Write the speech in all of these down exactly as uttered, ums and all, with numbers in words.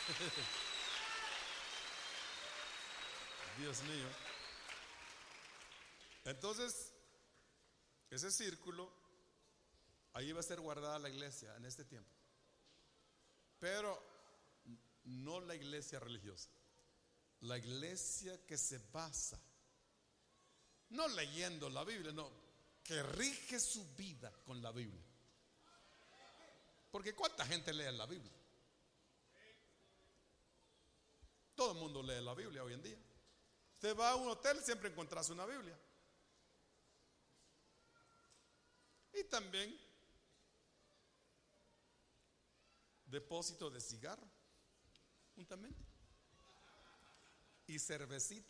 Dios mío. Entonces, ese círculo, ahí va a ser guardada la iglesia en este tiempo. Pero no la iglesia religiosa, la iglesia que se basa, no leyendo la Biblia, no, que rige su vida con la Biblia. Porque ¿cuánta gente lee la Biblia? Todo el mundo lee la Biblia hoy en día. Usted va a un hotel, siempre encontrás una Biblia. Y también depósito de cigarro, juntamente, y cervecita.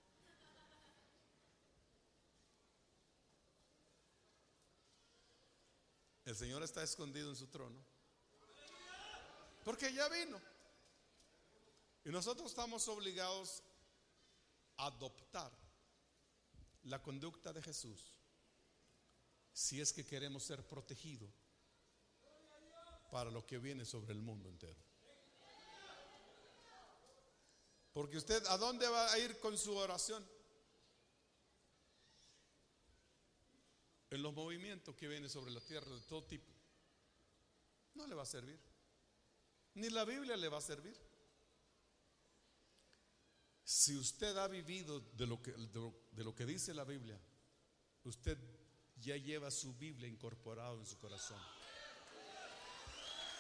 El Señor está escondido en su trono, porque ya vino. Y nosotros estamos obligados a adoptar la conducta de Jesús, si es que queremos ser protegidos para lo que viene sobre el mundo entero. Porque usted, ¿a dónde va a ir con su oración? En los movimientos que vienen sobre la tierra de todo tipo. No le va a servir. Ni la Biblia le va a servir. Si usted ha vivido de lo que, de lo, de lo que dice la Biblia, usted ya lleva su Biblia incorporado en su corazón.